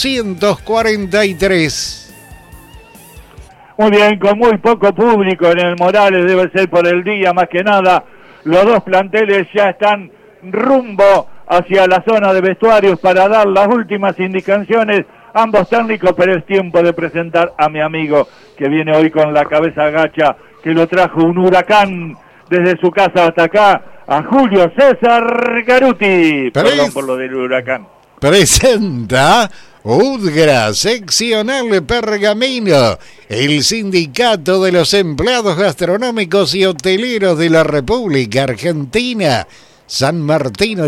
243. Muy bien, con muy poco público en el Morales, debe ser por el día más que nada. Los dos planteles ya están rumbo hacia la zona de vestuarios para dar las últimas indicaciones. Ambos técnicos, pero es tiempo de presentar a mi amigo que viene hoy con la cabeza gacha, que lo trajo un huracán desde su casa hasta acá, a Julio César Garuti. Perdón por lo del huracán. Presenta UDGRA Seccional Pergamino, el Sindicato de los Empleados Gastronómicos y Hoteleros de la República Argentina, San Martín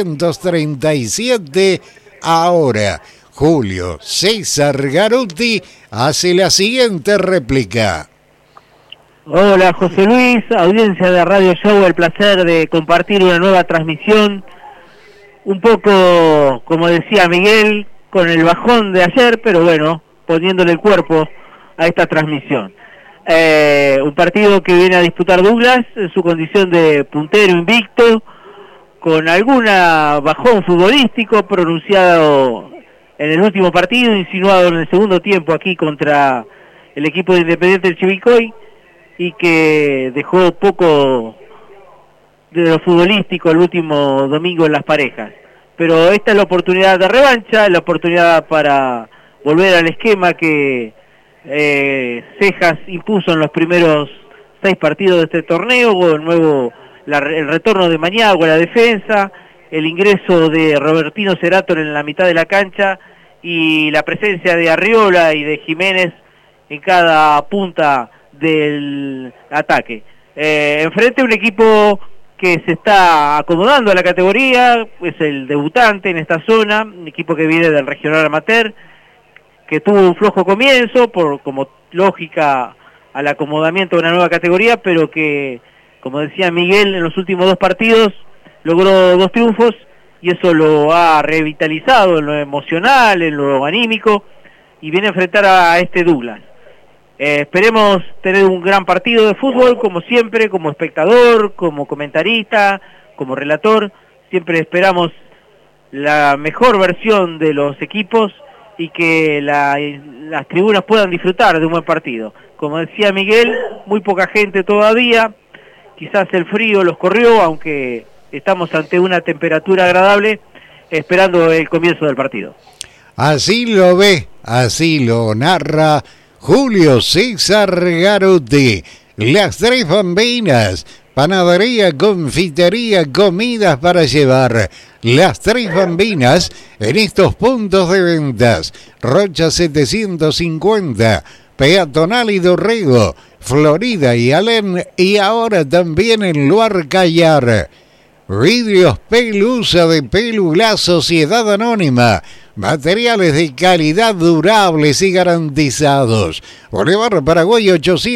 837. Ahora, Julio César Garuti hace la siguiente réplica. Hola José Luis, audiencia de Radio Show, el placer de compartir una nueva transmisión, un poco, como decía Miguel, con el bajón de ayer, pero bueno, poniéndole el cuerpo a esta transmisión. Un partido que viene a disputar Douglas en su condición de puntero invicto, con alguna bajón futbolístico pronunciado en el último partido, insinuado en el segundo tiempo aquí contra el equipo de Independiente del Chivilcoy, y que dejó poco de lo futbolístico el último domingo en las parejas. Pero esta es la oportunidad de revancha, la oportunidad para volver al esquema que Cejas impuso en los primeros 6 partidos de este torneo, el retorno de Maniagua a la defensa, el ingreso de Robertino Cerato en la mitad de la cancha y la presencia de Arriola y de Jiménez en cada punta del ataque. Enfrente un equipo que se está acomodando a la categoría, es el debutante en esta zona, un equipo que viene del regional amateur, que tuvo un flojo comienzo por como lógica al acomodamiento de una nueva categoría, pero que, como decía Miguel, en los últimos 2 partidos logró 2 triunfos y eso lo ha revitalizado en lo emocional, en lo anímico, y viene a enfrentar a este Douglas. Esperemos tener un gran partido de fútbol, como siempre, como espectador, como comentarista, como relator. Siempre esperamos la mejor versión de los equipos y que las tribunas puedan disfrutar de un buen partido. Como decía Miguel, muy poca gente todavía, quizás el frío los corrió, aunque estamos ante una temperatura agradable, esperando el comienzo del partido. Así lo ve, así lo narra Julio César Garuti. Las Tres Bambinas, panadería, confitería, comidas para llevar. Las Tres Bambinas en estos puntos de ventas: Rocha 750, Peatonal y Dorrego, Florida y Alén, y ahora también en Luar Cayar. Vidrios Pelusa de Pelu, la Sociedad Anónima. Materiales de calidad, durables y garantizados. Bolívar Paraguay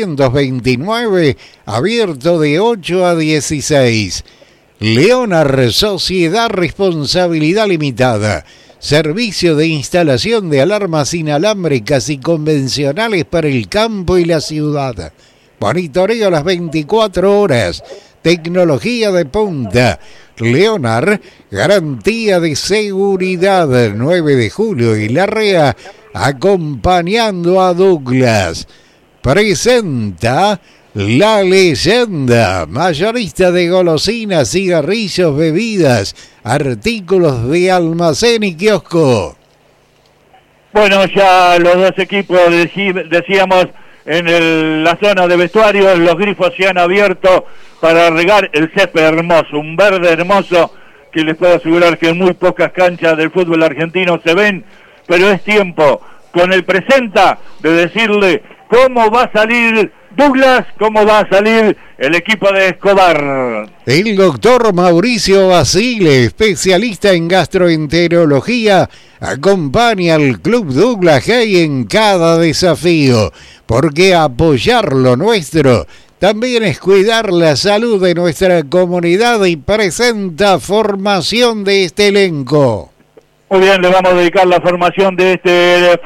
829, abierto de 8 a 16. Leonar Sociedad Responsabilidad Limitada. Servicio de instalación de alarmas inalámbricas y convencionales para el campo y la ciudad. Monitoreo las 24 horas. Tecnología de punta. Leonar, garantía de seguridad. 9 de julio y Larrea, acompañando a Douglas. Presenta La Leyenda, mayorista de golosinas, cigarrillos, bebidas, artículos de almacén y kiosco. Bueno, ya los dos equipos decíamos en la zona de vestuarios, los grifos se han abierto para regar el césped hermoso, un verde hermoso que les puedo asegurar que en muy pocas canchas del fútbol argentino se ven, pero es tiempo con el presenta de decirle cómo va a salir Douglas, cómo va a salir el equipo de Escobar. El doctor Mauricio Basile, especialista en gastroenterología, acompaña al Club Douglas Hay en cada desafío, porque apoyar lo nuestro también es cuidar la salud de nuestra comunidad, y presenta formación de este elenco. Muy bien, le vamos a dedicar la formación de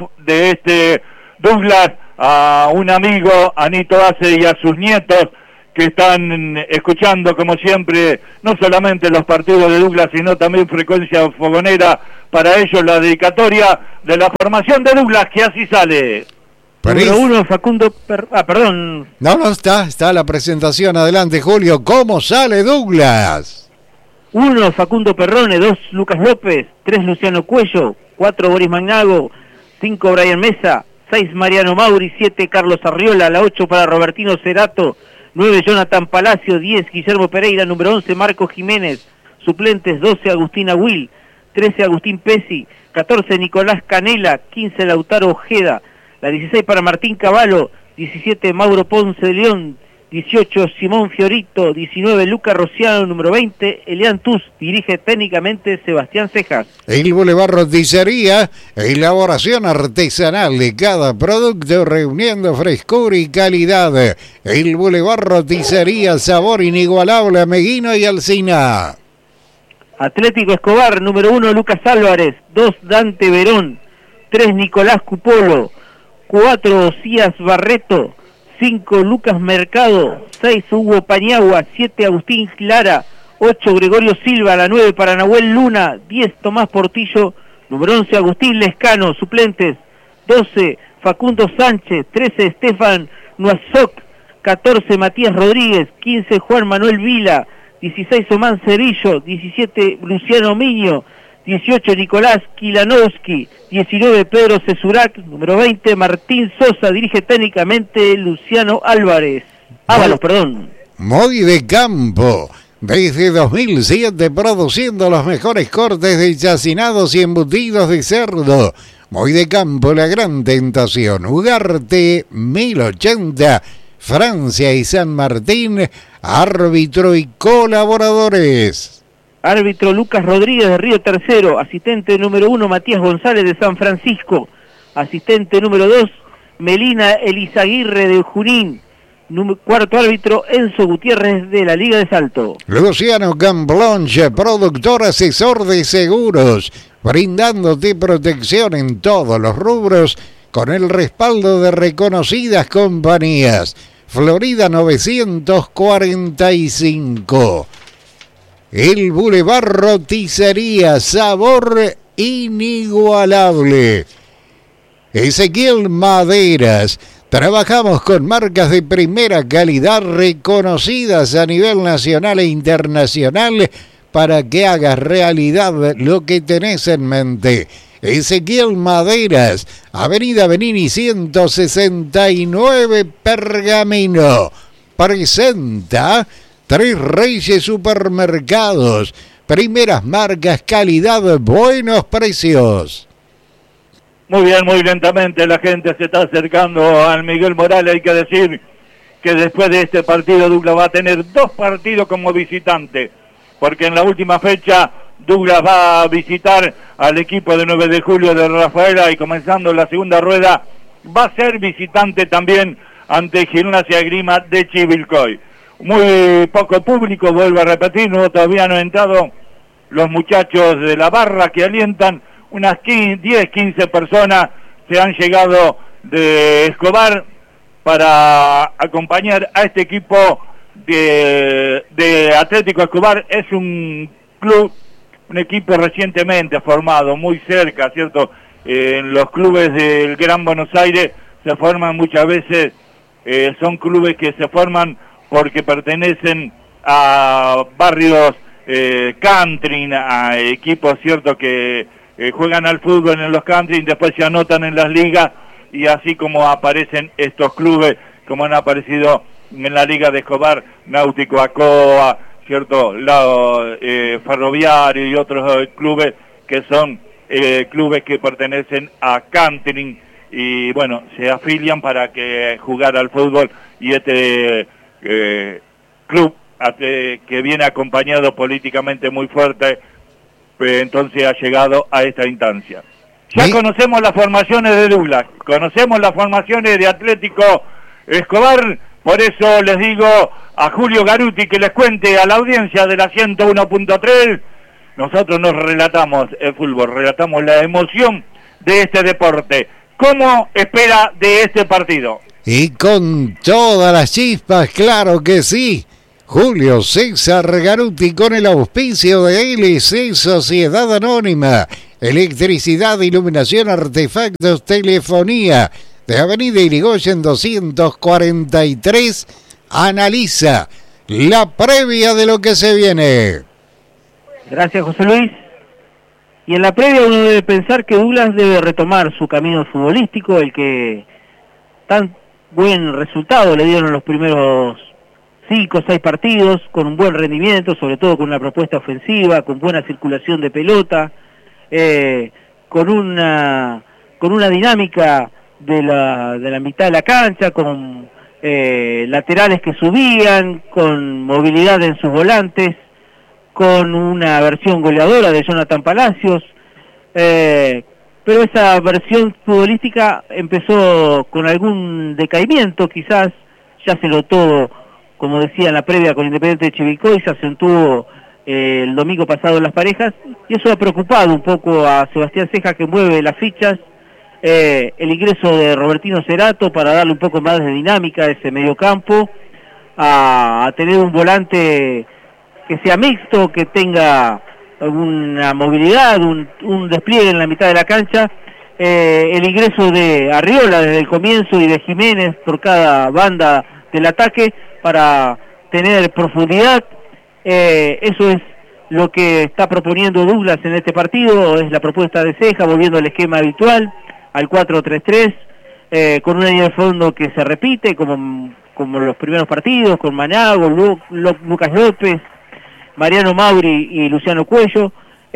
este Douglas a un amigo, Anito Ace, y a sus nietos, que están escuchando como siempre, no solamente los partidos de Douglas, sino también Frecuencia Fogonera. Para ellos la dedicatoria de la formación de Douglas, que así sale. Número 1, Facundo perdón. No, está la presentación. Adelante, Julio. ¿Cómo sale Douglas? 1, Facundo Perrone. 2, Lucas López. 3, Luciano Cuello. 4, Boris Magnago. 5, Brian Mesa. 6, Mariano Mauri. 7, Carlos Arriola. La 8 para Robertino Cerato. 9, Jonathan Palacio. 10, Guillermo Pereira. Número 11, Marcos Jiménez. Suplentes, 12, Agustín Aguil. 13, Agustín Pesi. 14, Nicolás Canela. 15, Lautaro Ojeda. La 16 para Martín Cavallo. 17, Mauro Ponce de León. 18, Simón Fiorito. 19, Luca Rociano. Número 20, Elian Tuz. Dirige técnicamente Sebastián Cejas. El Boulevard Roticería, elaboración artesanal de cada producto, reuniendo frescura y calidad. El Boulevard Roticería, sabor inigualable a Meguino y Alsina. Atlético Escobar, número 1, Lucas Álvarez. 2, Dante Verón. 3, Nicolás Cupolo. 4, Osías Barreto. 5, Lucas Mercado. 6, Hugo Paniagua. 7, Agustín Lara. 8, Gregorio Silva. La 9 para Nahuel Luna. 10, Tomás Portillo. Número 11, Agustín Lescano. Suplentes, 12, Facundo Sánchez. 13, Estefan Nuazoc. 14, Matías Rodríguez. 15, Juan Manuel Vila. 16, Omán Cerillo. 17, Luciano Miño. 18, Nicolás Kilanowski. 19, Pedro Cesurac. Número 20, Martín Sosa. Dirige técnicamente Luciano Ábalos, perdón. Moy de Campo, desde 2007 produciendo los mejores cortes de chacinados y embutidos de cerdo. Moy de Campo, La Gran Tentación. Ugarte 1080, Francia y San Martín. Árbitro y colaboradores. Árbitro Lucas Rodríguez de Río Tercero. Asistente número 1, Matías González de San Francisco. Asistente número 2, Melina Elizaguirre de Junín. Cuarto árbitro, Enzo Gutiérrez de la Liga de Salto. Luciano Camblonche, productor asesor de seguros, brindándote protección en todos los rubros con el respaldo de reconocidas compañías. Florida 945. El Boulevard Roticería, sabor inigualable. Ezequiel Maderas, trabajamos con marcas de primera calidad reconocidas a nivel nacional e internacional para que hagas realidad lo que tenés en mente. Ezequiel Maderas, Avenida Benini 169, Pergamino, presenta Tres Reyes Supermercados, primeras marcas, calidad, buenos precios. Muy bien, muy lentamente la gente se está acercando al Miguel Morales. Hay que decir que después de este partido Douglas va a tener 2 partidos como visitante, porque en la última fecha Douglas va a visitar al equipo de 9 de julio de Rafaela y comenzando la segunda rueda va a ser visitante también ante Gimnasia Esgrima de Chivilcoy. Muy poco público, vuelvo a repetir, todavía no han entrado los muchachos de la barra que alientan. Unas 10, 15 personas se han llegado de Escobar para acompañar a este equipo de Atlético Escobar. Es un club, un equipo recientemente formado, muy cerca, ¿cierto? En los clubes del Gran Buenos Aires se forman muchas veces, son clubes que se forman porque pertenecen a barrios country, a equipos, ¿cierto?, que juegan al fútbol en los country, después se anotan en las ligas, y así como aparecen estos clubes, como han aparecido en la Liga de Escobar, Náutico Acoa, ¿cierto?, Ferroviario y otros clubes que son clubes que pertenecen a country, y bueno, se afilian para que jugar al fútbol, y este club que viene acompañado políticamente muy fuerte, entonces ha llegado a esta instancia. Ya conocemos las formaciones de Douglas, conocemos las formaciones de Atlético Escobar, por eso les digo a Julio Garuti que les cuente a la audiencia de la 101.3, nosotros nos relatamos el fútbol, relatamos la emoción de este deporte. ¿Cómo espera de este partido? y con todas las chispas, claro que sí. Julio César Garuti con el auspicio de LC Sociedad Anónima, electricidad, iluminación, artefactos, telefonía, de Avenida Irigoyen 243, analiza la previa de lo que se viene. Gracias, José Luis. Y en la previa uno debe pensar que Douglas debe retomar su camino futbolístico, el que tan buen resultado le dieron los primeros 5 o 6 partidos, con un buen rendimiento, sobre todo con una propuesta ofensiva, con buena circulación de pelota, con una dinámica de la mitad de la cancha, con laterales que subían, con movilidad en sus volantes, con una versión goleadora de Jonathan Palacios, pero esa versión futbolística empezó con algún decaimiento, quizás ya se notó, como decía en la previa con Independiente de Chivilcoy, se acentuó el domingo pasado en las parejas, y eso ha preocupado un poco a Sebastián Ceja, que mueve las fichas, el ingreso de Robertino Cerato para darle un poco más de dinámica a ese mediocampo, a tener un volante que sea mixto, que tenga una movilidad, un despliegue en la mitad de la cancha, el ingreso de Arriola desde el comienzo y de Jiménez por cada banda del ataque para tener profundidad. Eso es lo que está proponiendo Douglas en este partido, es la propuesta de Ceja, volviendo al esquema habitual, al 4-3-3, con una línea de fondo que se repite como los primeros partidos, con Manago, Lucas López, Mariano Mauri y Luciano Cuello,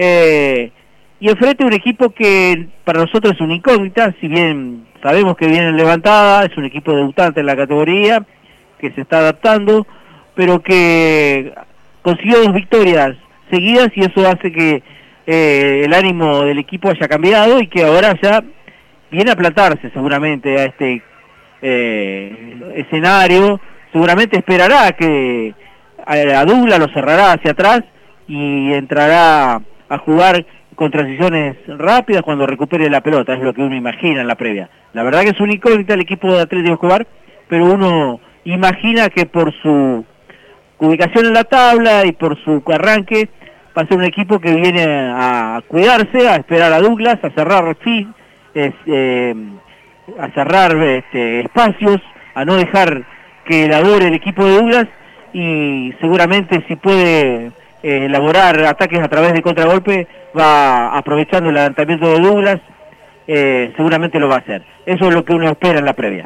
y enfrente un equipo que para nosotros es una incógnita, si bien sabemos que viene en levantada, es un equipo debutante en la categoría, que se está adaptando, pero que consiguió 2 victorias seguidas, y eso hace que el ánimo del equipo haya cambiado y que ahora ya viene a plantarse seguramente a este escenario. Seguramente esperará que a Douglas lo cerrará hacia atrás y entrará a jugar con transiciones rápidas cuando recupere la pelota, es lo que uno imagina en la previa. La verdad que es un incógnita el equipo de Atlético Escobar, pero uno imagina que por su ubicación en la tabla y por su arranque va a ser un equipo que viene a cuidarse, a esperar a Douglas, a cerrar espacios, a no dejar que elabore el equipo de Douglas, y seguramente si puede elaborar ataques a través de contragolpe, va aprovechando el adelantamiento de Douglas, seguramente lo va a hacer. Eso es lo que uno espera en la previa.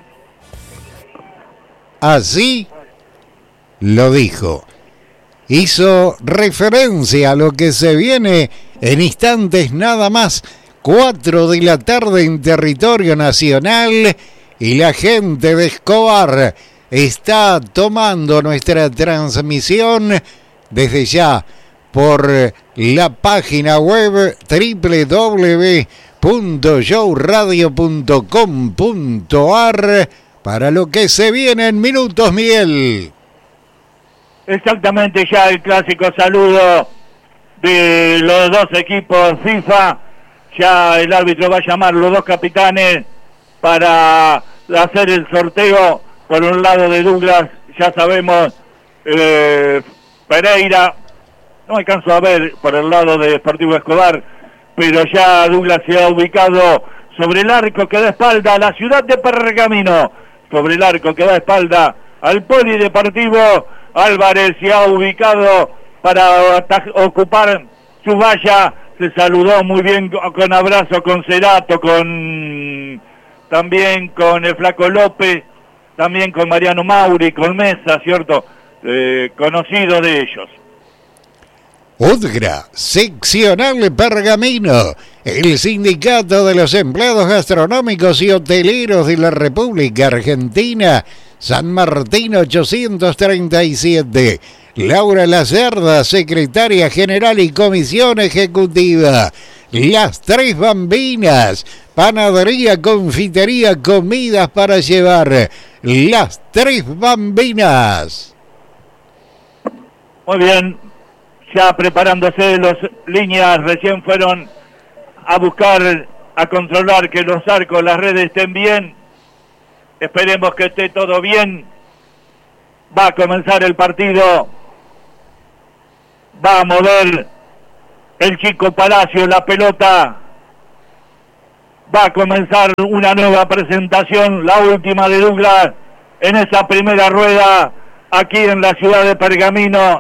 Así lo dijo. Hizo referencia a lo que se viene en instantes nada más. 4 de la tarde en territorio nacional, y la gente de Escobar está tomando nuestra transmisión desde ya por la página web www.showradio.com.ar para lo que se viene en minutos, Miguel. Exactamente, ya el clásico saludo de los 2 equipos FIFA. Ya el árbitro va a llamar los 2 capitanes para hacer el sorteo. Por un lado de Douglas, ya sabemos, Pereira, no alcanzo a ver por el lado de Deportivo Escobar, pero ya Douglas se ha ubicado sobre el arco que da espalda a la ciudad de Pergamino, sobre el arco que da espalda al Polideportivo. Álvarez se ha ubicado para ocupar su valla, se saludó muy bien con abrazo con Cerato, también con el Flaco López, también con Mariano Mauri, con Mesa, ¿cierto? Conocido de ellos. UDGRA, seccional Pergamino, el Sindicato de los Empleados Gastronómicos y Hoteleros de la República Argentina, San Martín 837. Laura Lacerda, secretaria general y comisión ejecutiva. Las Tres Bambinas, panadería, confitería, comidas para llevar. Las Tres Bambinas. Muy bien, ya preparándose las líneas, recién fueron a buscar, a controlar que los arcos, las redes estén bien. Esperemos que esté todo bien. Va a comenzar el partido. Va a mover el Chico Palacio la pelota. Va a comenzar una nueva presentación, la última de Douglas, en esa primera rueda, aquí en la ciudad de Pergamino.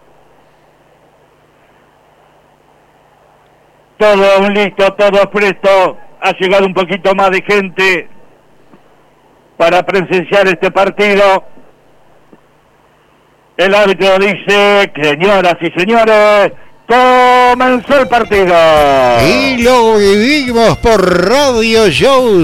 Todo listo, todo presto. Ha llegado un poquito más de gente para presenciar este partido. El árbitro dice, señoras y señores, comenzó el partido. Y lo vivimos por Radio Show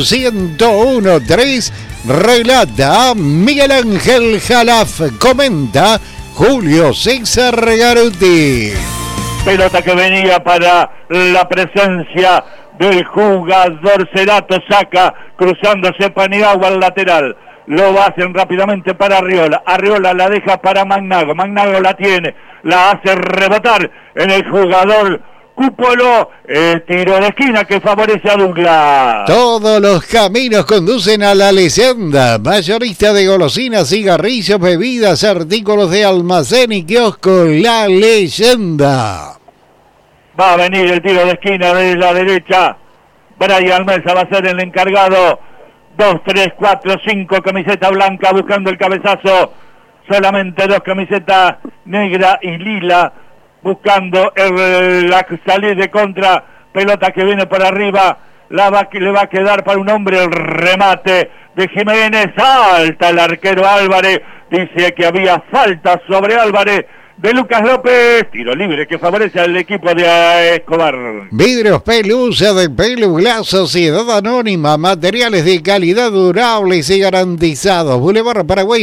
101.3. Relata Miguel Ángel Jalaf. Comenta Julio César Garuti. Pelota que venía para la presencia del jugador Cerato. Saca cruzándose Paniagua al lateral. Lo hacen rápidamente para Arriola. Arriola la deja para Magnago. Magnago la tiene. La hace rebotar en el jugador Cúpolo. Tiro de esquina que favorece a Douglas. Todos los caminos conducen a la leyenda. Mayorista de golosinas, cigarrillos, bebidas, artículos de almacén y kiosco. La leyenda. Va a venir el tiro de esquina de la derecha. Brian Mesa va a ser el encargado. 2, 3, 4, 5, camiseta blanca buscando el cabezazo. Solamente 2 camisetas negra y lila buscando la salir de contra. Pelota que viene por arriba. Le va a quedar para un hombre el remate de Jiménez. Salta el arquero Álvarez. Dice que había falta sobre Álvarez. De Lucas López, tiro libre que favorece al equipo de Escobar. Vidrios Pelusa de Peluglas, Sociedad Anónima, materiales de calidad durables y garantizados. Boulevard Paraguay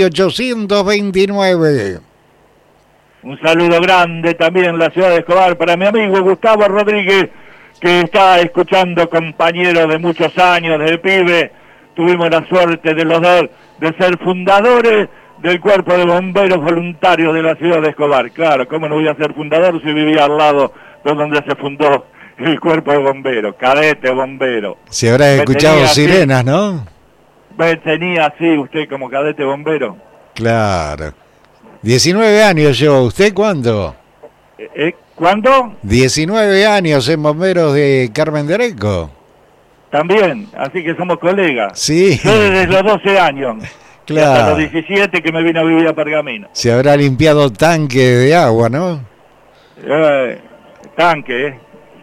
829. Un saludo grande también en la ciudad de Escobar para mi amigo Gustavo Rodríguez, que está escuchando, compañero de muchos años, del pibe. Tuvimos la suerte de los dos de ser fundadores del cuerpo de bomberos voluntarios de la ciudad de Escobar. Claro, ¿cómo no voy a ser fundador si vivía al lado de donde se fundó el cuerpo de bomberos? Cadete bombero. Se habrá escuchado sirenas, así, ¿no? Me tenía así usted como cadete bombero. Claro. 19 años yo. ¿Usted cuándo? ¿Cuándo? 19 años en bomberos de Carmen de Areco. También, así que somos colegas. Sí. Yo desde los 12 años. Claro. Hasta los 17 que me vine a vivir a Pergamino. Se habrá limpiado tanque de agua, ¿no? Tanque,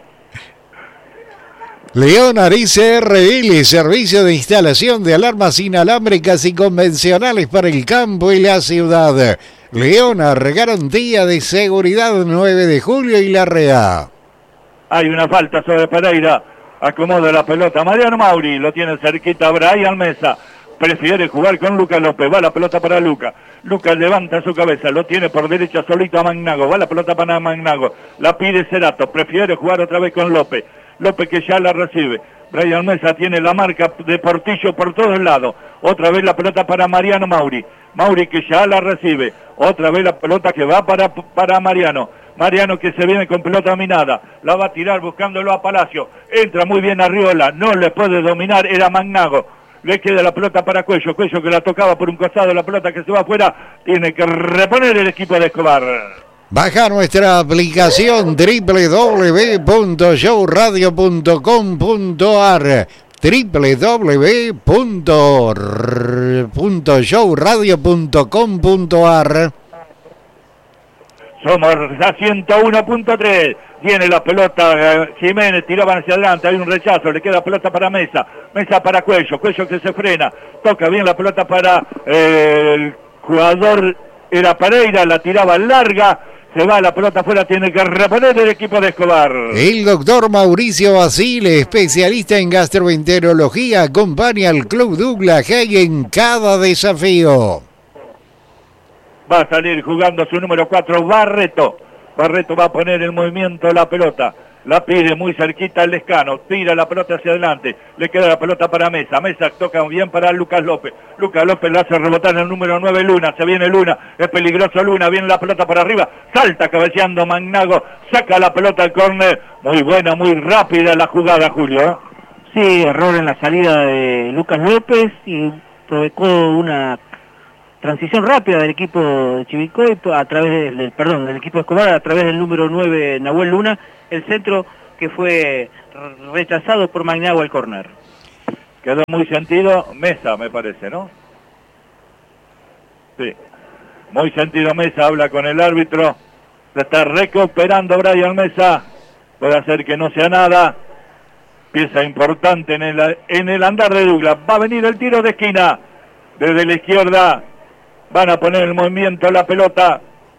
León Arice RL, servicio de instalación de alarmas inalámbricas y convencionales para el campo y la ciudad. Leonar, garantía de seguridad 9 de julio y Larrea. Hay una falta sobre Pereira. Acomoda la pelota. Mariano Mauri lo tiene cerquita. Brian Mesa. Prefiere jugar con Lucas López. Va la pelota para Lucas. Lucas levanta su cabeza. Lo tiene por derecha solito a Magnago. Va la pelota para Magnago. La pide Cerato. Prefiere jugar otra vez con López. López que ya la recibe. Brian Mesa tiene la marca de Portillo por todos lados. Otra vez la pelota para Mariano Mauri. Mauri que ya la recibe. Otra vez la pelota que va para Mariano. Mariano que se viene con pelota dominada. La va a tirar buscándolo a Palacio. Entra muy bien Arriola. No le puede dominar. Era Magnago. Le queda la pelota para Cuello. Cuello que la tocaba por un costado. La pelota que se va afuera. Tiene que reponer el equipo de Escobar. Baja nuestra aplicación www.showradio.com.ar www.showradio.com.ar. Somos a 101.3. Viene la pelota, Jiménez tiraban hacia adelante, hay un rechazo, le queda pelota para Mesa. Mesa para Cuello, Cuello que se frena. Toca bien la pelota para el jugador, era Pereira, la tiraba larga. Se va la pelota afuera, tiene que reponer el equipo de Escobar. El doctor Mauricio Basile, especialista en gastroenterología, acompaña al Club Douglas Hay en cada desafío. Va a salir jugando su número 4, Barreto. Barreto va a poner en movimiento la pelota. La pide muy cerquita el Lescano. Tira la pelota hacia adelante. Le queda la pelota para Mesa. Mesa toca bien para Lucas López. Lucas López la hace rebotar en el número 9, Luna. Se viene Luna. Es peligroso Luna. Viene la pelota para arriba. Salta cabeceando Magnago. Saca la pelota al córner. Muy buena, muy rápida la jugada, Julio. Sí, error en la salida de Lucas López y provocó una transición rápida del equipo de Chivilcoy a través del equipo de Escobar a través del número 9 Nahuel Luna, el centro que fue rechazado por Magnagua al córner. Quedó muy sentido Mesa, me parece, ¿no? Sí. Muy sentido Mesa, habla con el árbitro. Se está recuperando Brian Mesa. Puede hacer que no sea nada. Pieza importante en el andar de Douglas. Va a venir el tiro de esquina. Desde la izquierda van a poner el movimiento la pelota.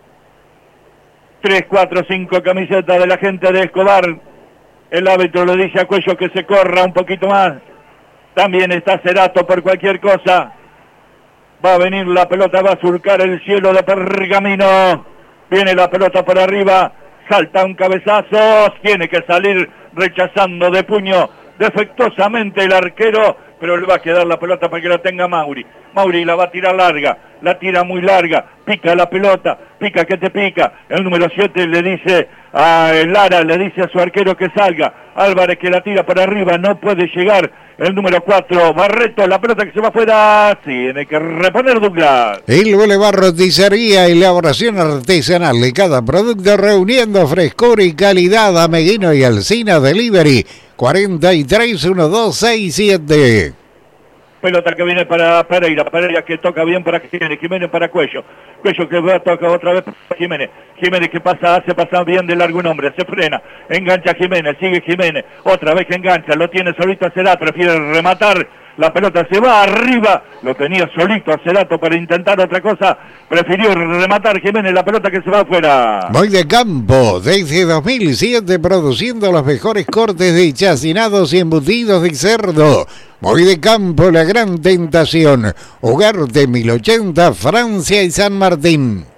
3, 4, 5 camisetas de la gente de Escobar. El árbitro le dice a Cuello que se corra un poquito más. También está Cerato por cualquier cosa. Va a venir la pelota, va a surcar el cielo de Pergamino. Viene la pelota por arriba. Salta un cabezazo. Tiene que salir rechazando de puño defectuosamente el arquero. Pero le va a quedar la pelota para que la tenga Mauri. Mauri la va a tirar larga. La tira muy larga. Pica la pelota. Pica que te pica. El número 7 le dice a Lara, le dice a su arquero que salga. Álvarez que la tira para arriba. No puede llegar. El número 4, Barreto, la pelota que se va afuera, tiene que reponer Douglas. El Boulevard Roticería, elaboración artesanal de cada producto, reuniendo frescura y calidad. Ameguino y Alsina Delivery, 431267. Pelota que viene para Pereira que toca bien para Jiménez para Cuello que va a tocar otra vez para Jiménez que hace pasar bien de largo un hombre, se frena, engancha Jiménez, sigue Jiménez, otra vez que engancha, lo tiene solito a Cerato, prefiere rematar, la pelota se va arriba, lo tenía solito a Cerato para intentar otra cosa, prefirió rematar Jiménez, la pelota que se va afuera. Voy de campo, desde 2007 produciendo los mejores cortes de chacinados y embutidos de cerdo. Voy de campo, la gran tentación. Hogar de 1080, Francia y San Martín.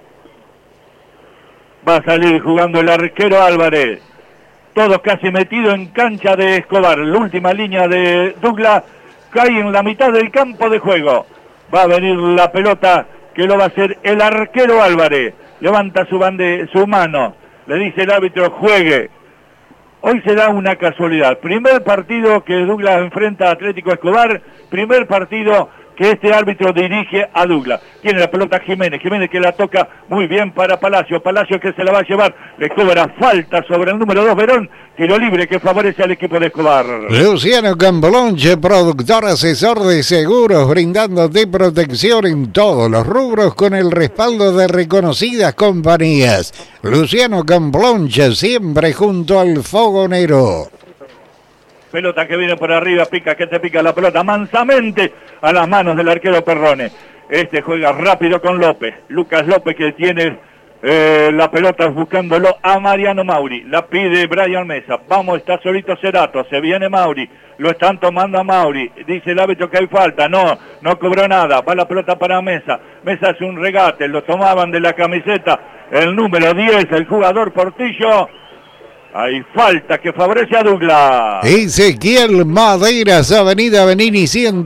Va a salir jugando el arquero Álvarez. Todos casi metidos en cancha de Escobar. La última línea de Douglas cae en la mitad del campo de juego. Va a venir la pelota que lo va a hacer el arquero Álvarez. Levanta su mano. Le dice el árbitro, juegue. Hoy se da una casualidad. Primer partido que Douglas enfrenta a Atlético Escobar. Primer partido que este árbitro dirige a Douglas. Tiene la pelota Jiménez que la toca muy bien para Palacio que se la va a llevar, le cobra falta sobre el número 2 Verón, tiro libre que favorece al equipo de Escobar. Luciano Cambolonche, productor asesor de seguros, brindándote protección en todos los rubros con el respaldo de reconocidas compañías. Luciano Cambolonche, siempre junto al fogonero. Pelota que viene por arriba, pica que te pica la pelota mansamente a las manos del arquero Perrone. Este juega rápido con López. Lucas López que tiene la pelota buscándolo a Mariano Mauri. La pide Brian Mesa. Vamos, está solito Cerato. Se viene Mauri. Lo están tomando a Mauri. Dice el árbitro que hay falta. No cobró nada. Va la pelota para Mesa. Mesa hace un regate. Lo tomaban de la camiseta. El número 10, el jugador Portillo. Hay falta que favorece a Douglas. Ezequiel Maderas, Avenida Benini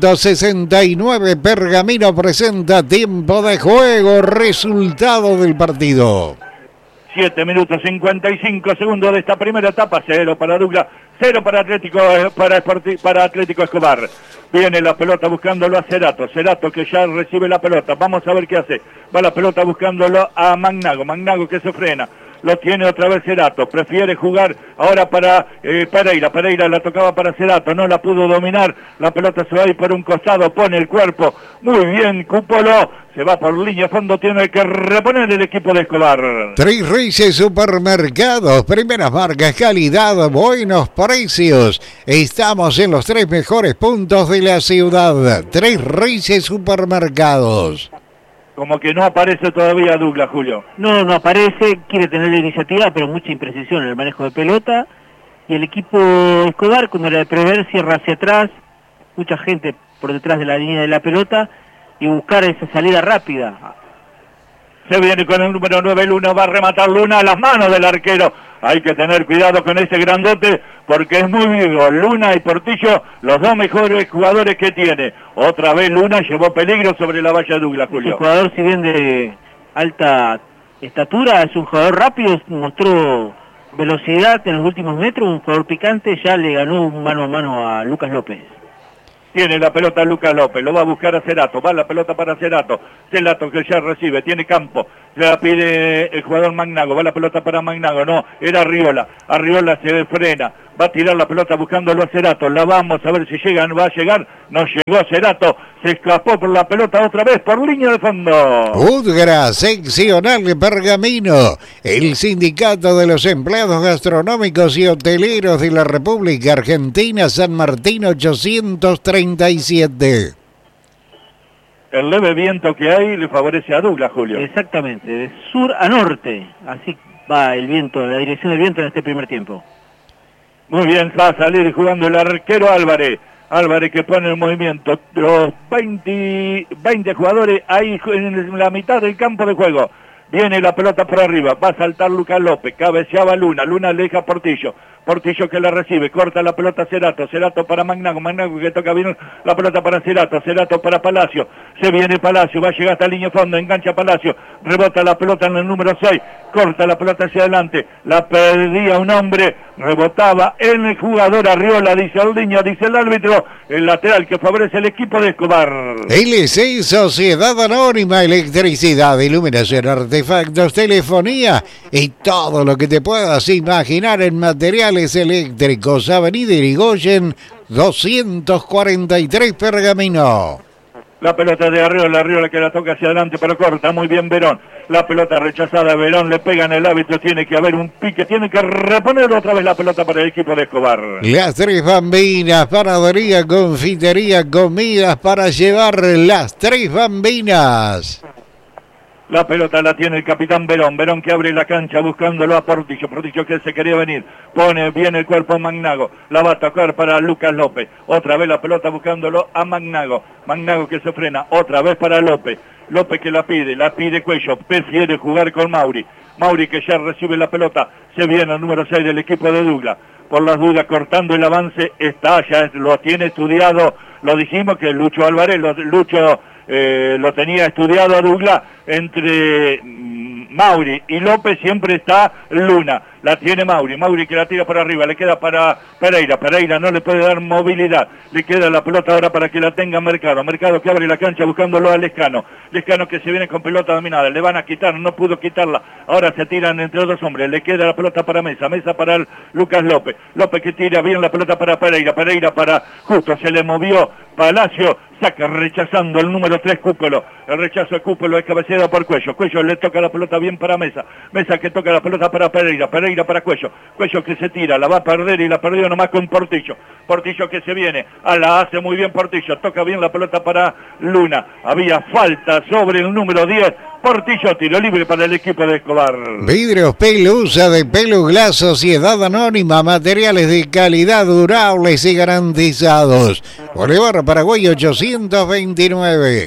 169, Pergamino presenta tiempo de juego, resultado del partido. 7 minutos 55 segundos de esta primera etapa, 0 para Douglas, 0 para Atlético Escobar. Viene la pelota buscándolo a Cerato que ya recibe la pelota, vamos a ver qué hace. Va la pelota buscándolo a Magnago que se frena. Lo tiene otra vez Cerato, prefiere jugar ahora para Pereira la tocaba para Cerato, no la pudo dominar, la pelota se va a ir por un costado, pone el cuerpo, muy bien Cúpolo, se va por línea fondo, tiene que reponer el equipo de Escobar. Tres Reyes Supermercados, primeras marcas, calidad, buenos precios, estamos en los 3 mejores puntos de la ciudad. Tres Reyes Supermercados. Como que no aparece todavía Douglas, Julio. No aparece, quiere tener la iniciativa, pero mucha imprecisión en el manejo de pelota. Y el equipo Escobar, cuando era de prever, cierra hacia atrás, mucha gente por detrás de la línea de la pelota, y buscar esa salida rápida. Se viene con el número 9 Luna, va a rematar Luna a las manos del arquero. Hay que tener cuidado con ese grandote porque es muy vivo. Luna y Portillo, los dos mejores jugadores que tiene. Otra vez Luna llevó peligro sobre la valla de Douglas, Julio. Un jugador, si bien de alta estatura, es un jugador rápido, mostró velocidad en los últimos metros, un jugador picante, ya le ganó un mano a mano a Lucas López. Tiene la pelota Lucas López, lo va a buscar a Cerato, va la pelota para Cerato, Cerato que ya recibe, tiene campo, se la pide el jugador Magnago, va la pelota para Magnago, no, era Arriola se frena, va a tirar la pelota buscándolo a Cerato, la vamos a ver si llega, va a llegar, no llegó Cerato, se escapó por la pelota otra vez, por línea de fondo. UDGRA, seccional de Pergamino, el Sindicato de los Empleados Gastronómicos y Hoteleros de la República Argentina, San Martín 837. El leve viento que hay le favorece a Douglas, Julio. Exactamente, de sur a norte, así va el viento, la dirección del viento en este primer tiempo. Muy bien, va a salir jugando el arquero Álvarez que pone el movimiento, los 20 jugadores ahí en la mitad del campo de juego. Viene la pelota por arriba, va a saltar Lucas López, cabeceaba Luna le deja a Portillo que la recibe, corta la pelota Cerato para Magnago que toca bien la pelota para Cerato para Palacio, se viene Palacio, va a llegar hasta la línea de fondo, engancha Palacio, rebota la pelota en el número 6, corta la pelota hacia adelante, la perdía un hombre, rebotaba en el jugador Arriola, dice Aldiño, dice el árbitro, el lateral que favorece el equipo de Escobar. LC Sociedad Anónima, electricidad, iluminación, artefactos, telefonía y todo lo que te puedas imaginar en materiales eléctricos. Avenida Irigoyen 243 Pergamino. La pelota de Arriola que la toca hacia adelante, pero corta muy bien Verón. La pelota rechazada, Verón le pega en el árbitro, tiene que haber un pique, tiene que reponer otra vez la pelota para el equipo de Escobar. Las Tres Bambinas, panadería, confitería, comidas para llevar. Las Tres Bambinas. La pelota la tiene el capitán Verón que abre la cancha buscándolo a Portillo que se quería venir, pone bien el cuerpo a Magnago, la va a tocar para Lucas López, otra vez la pelota buscándolo a Magnago que se frena, otra vez para López que la pide Cuello, prefiere jugar con Mauri que ya recibe la pelota, se viene el número 6 del equipo de Douglas, por las dudas cortando el avance, ya lo tiene estudiado, lo dijimos que Lucho Álvarez, lo tenía estudiado a Douglas, entre Mauri y López siempre está Luna, la tiene Mauri que la tira por arriba, le queda para Pereira no le puede dar movilidad, le queda la pelota ahora para que la tenga Mercado que abre la cancha buscándolo a Lescano que se viene con pelota dominada, le van a quitar, no pudo quitarla, ahora se tiran entre dos hombres, le queda la pelota para Mesa para el Lucas López que tira bien la pelota para Pereira para justo, se le movió Palacio, saca rechazando el número 3 Cúpolo, el rechazo de Cúpolo es cabeceado por Cuello le toca la pelota bien para Mesa que toca la pelota para Pereira para Cuello que se tira, la va a perder y la perdió nomás con Portillo que se viene, la hace muy bien Portillo, toca bien la pelota para Luna, había falta sobre el número 10, Portillo, tiro libre para el equipo de Escobar. Vidrios Pelusa de Peluglas, Sociedad Anónima, materiales de calidad durables y garantizados. Bolívar Paraguay 829.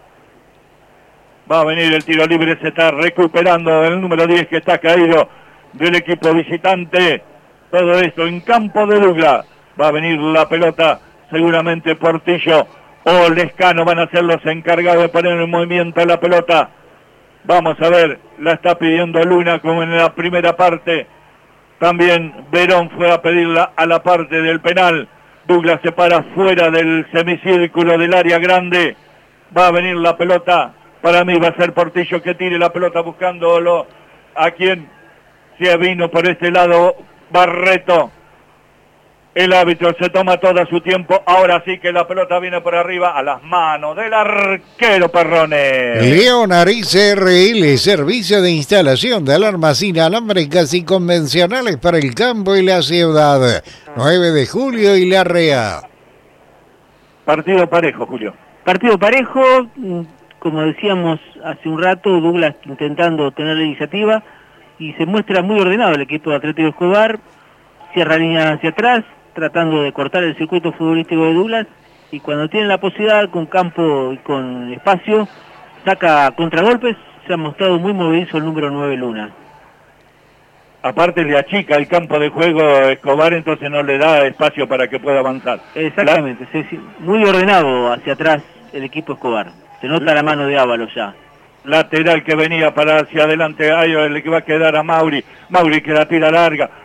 Va a venir el tiro libre, se está recuperando el número 10 que está caído del equipo visitante. Todo esto en campo de Douglas. Va a venir la pelota, seguramente Portillo o Lescano van a ser los encargados de poner en movimiento la pelota. Vamos a ver, la está pidiendo Luna como en la primera parte. También Verón fue a pedirla a la parte del penal. Douglas se para fuera del semicírculo del área grande. Va a venir la pelota. Para mí va a ser Portillo que tire la pelota buscándolo a quien se vino por este lado, Barreto. El árbitro se toma todo su tiempo, ahora sí que la pelota viene por arriba a las manos del arquero Perrone. Leonard SRL, servicio de instalación de alarmas inalámbricas y convencionales para el campo y la ciudad. 9 de julio y Larrea. Partido parejo, Julio. Partido parejo, como decíamos hace un rato, Douglas intentando tener la iniciativa y se muestra muy ordenado el equipo de Atlético Escobar, cierra línea hacia atrás, tratando de cortar el circuito futbolístico de Douglas, y cuando tiene la posibilidad, con campo y con espacio, saca contragolpes. Se ha mostrado muy movedizo el número 9 Luna. Aparte le achica el campo de juego Escobar, entonces no le da espacio para que pueda avanzar. Exactamente, muy ordenado hacia atrás el equipo Escobar. Se nota la mano de Ábalos ya. Lateral que venía para hacia adelante, le que va a quedar a Mauri que la tira larga,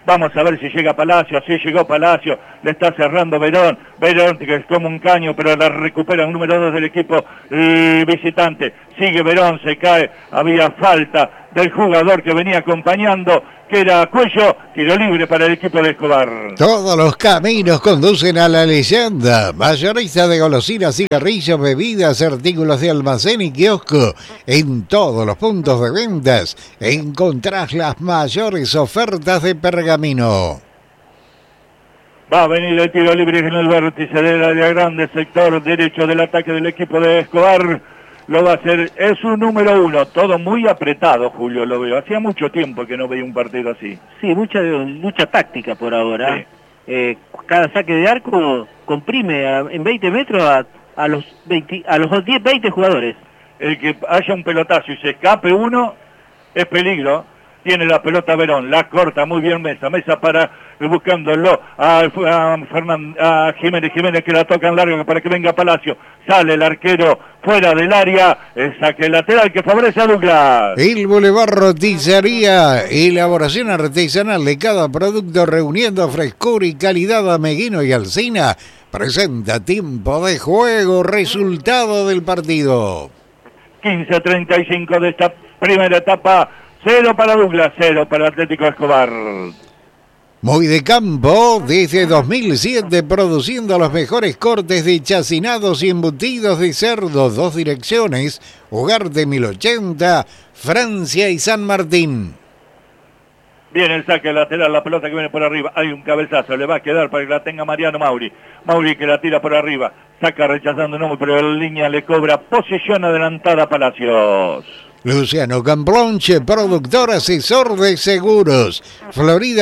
Vamos a ver si llega Palacio. Sí llegó Palacio, le está cerrando Verón, que es como un caño, pero la recupera el número 2 del equipo visitante. Sigue Verón, se cae, había falta del jugador que venía acompañando, que era Cuello. Tiro libre para el equipo de Escobar. Todos los caminos conducen a la leyenda. Mayorista de golosinas, cigarrillos, bebidas, artículos de almacén y kiosco. En todos los puntos de ventas encontrás las mayores ofertas de Pergamino. Va a venir el tiro libre en el vértice del área grande, sector derecho del ataque del equipo de Escobar. Lo va a hacer, es un número 1, todo muy apretado, Julio, lo veo. Hacía mucho tiempo que no veía un partido así. Sí, mucha lucha táctica por ahora. Sí. Cada saque de arco comprime en 20 metros a los 10, 20 jugadores. El que haya un pelotazo y se escape uno, es peligro. Tiene la pelota Verón, la corta muy bien Mesa para buscándolo a Jiménez que la toca en largo para que venga Palacio. Sale el arquero fuera del área, el saque lateral que favorece a Douglas. El Boulevard Roticería, elaboración artesanal de cada producto reuniendo frescura y calidad a Meguino y Alsina, presenta tiempo de juego, resultado del partido. 15:35 de esta primera etapa. 0 para Douglas, 0 para Atlético Escobar. Muy de campo, desde 2007 produciendo los mejores cortes de chacinados y embutidos de cerdo, 2 direcciones, Ugarte 1080, Francia y San Martín. Viene el saque lateral, la pelota que viene por arriba, hay un cabezazo, le va a quedar para que la tenga Mariano Mauri. Mauri que la tira por arriba, saca rechazando no, pero la línea le cobra posesión adelantada a Palacios. Luciano Camplonche, productor asesor de seguros, Florida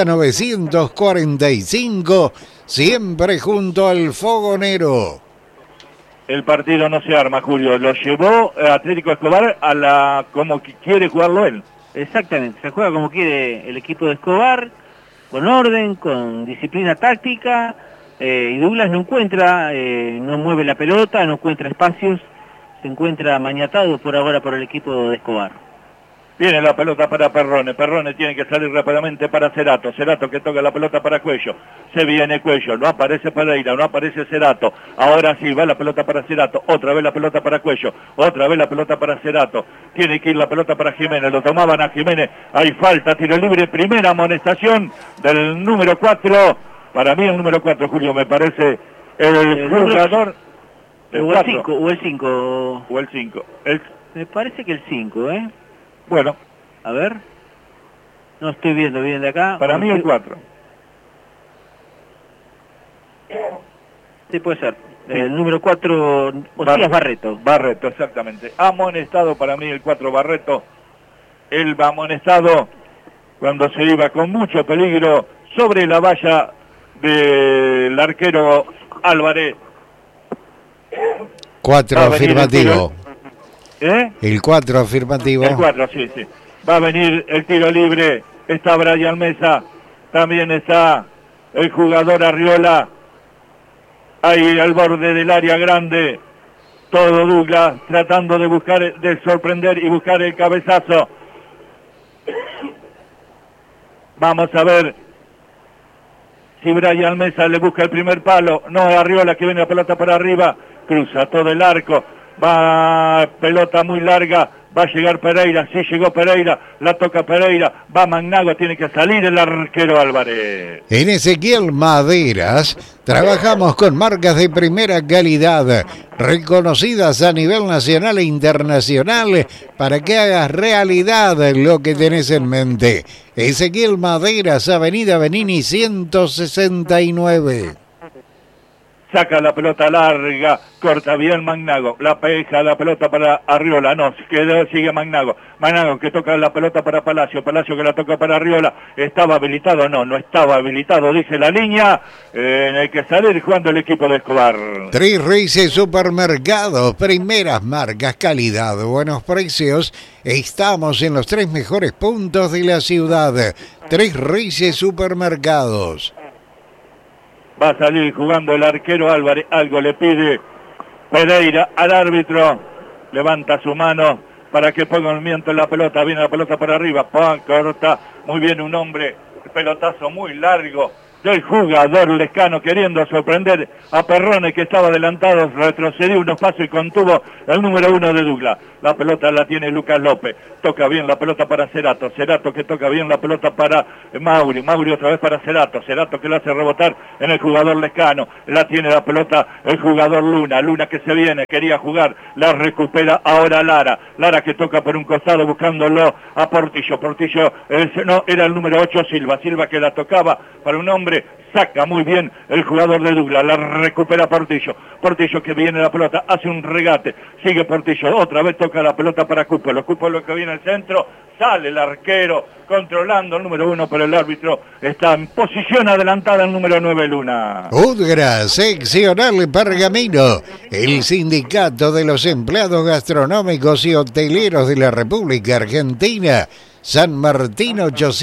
945, siempre junto al fogonero. El partido no se arma, Julio, lo llevó Atlético Escobar a la como quiere jugarlo él. Exactamente, se juega como quiere el equipo de Escobar, con orden, con disciplina táctica, y Douglas no encuentra, no mueve la pelota, no encuentra espacios. Se encuentra maniatado por ahora por el equipo de Escobar. Viene la pelota para Perrone. Perrone tiene que salir rápidamente para Cerato. Cerato que toca la pelota para Cuello. Se viene Cuello. No aparece Pereira. No aparece Cerato. Ahora sí va la pelota para Cerato. Otra vez la pelota para Cuello. Otra vez la pelota para Cerato. Tiene que ir la pelota para Jiménez. Lo tomaban a Jiménez. Hay falta. Tiro libre. Primera amonestación del número 4. Para mí el número 4, Julio, me parece el jugador... O el 5, o el 5. O el 5. Me parece que el 5, ¿eh? Bueno. A ver. No estoy viendo bien de acá. Para mí el 4. Sí, puede ser. El número 4, Osías Barreto. Barreto, exactamente. Amonestado para mí el 4 Barreto. El amonestado cuando se iba con mucho peligro sobre la valla del arquero Álvarez. 4 afirmativo. El 4 afirmativo. El 4, sí. Va a venir el tiro libre. Está Brian Mesa. También está el jugador Arriola. Ahí al borde del área grande. Todo Douglas tratando de buscar, de sorprender y buscar el cabezazo. Vamos a ver si Brian Mesa le busca el primer palo. No, Arriola que viene la pelota para arriba. Cruza todo el arco, va pelota muy larga, va a llegar Pereira, sí llegó Pereira, la toca Pereira, va Magnago, tiene que salir el arquero Álvarez. En Ezequiel Maderas trabajamos con marcas de primera calidad, reconocidas a nivel nacional e internacional, para que hagas realidad lo que tenés en mente. Ezequiel Maderas, Avenida Benini 169. Saca la pelota larga, corta bien Magnago, la peja la pelota para Arriola, no, sigue Magnago que toca la pelota para Palacio que la toca para Arriola, ¿estaba habilitado? No estaba habilitado, dice la línea, en el que salir jugando el equipo de Escobar. Tres Reyes Supermercados, primeras marcas, calidad, buenos precios, estamos en los 3 mejores puntos de la ciudad. Tres Reyes Supermercados. Va a salir jugando el arquero Álvarez, algo le pide Pereira al árbitro, levanta su mano para que ponga movimiento en la pelota, viene la pelota por arriba, corta, muy bien un hombre, pelotazo muy largo del jugador Lescano queriendo sorprender a Perrone, que estaba adelantado, retrocedió unos pasos y contuvo el número 1 de Douglas. La pelota la tiene Lucas López, toca bien la pelota para Cerato, Cerato que toca bien la pelota para Mauri, Mauri otra vez para Cerato, Cerato que lo hace rebotar en el jugador Lescano, la tiene la pelota el jugador Luna, Luna que se viene, quería jugar, la recupera ahora Lara, Lara que toca por un costado buscándolo a Portillo, Portillo no, era el número 8 Silva, Silva que la tocaba para un hombre, saca muy bien el jugador de Douglas, la recupera Portillo, Portillo que viene la pelota, hace un regate, sigue Portillo, otra vez toca la pelota para Cúpolo, Cúpolo que viene al centro, sale el arquero controlando el número 1, pero el árbitro está en posición adelantada el número 9 Luna. UDGRA, seccional Pergamino, el sindicato de los empleados gastronómicos y hoteleros de la República Argentina, San Martín